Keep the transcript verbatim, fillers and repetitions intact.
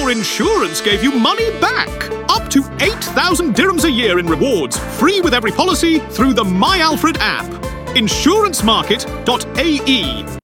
your insurance gave you money back. Up to eight thousand dirhams a year in rewards, free with every policy through the My Alfred app. insurance market dot A E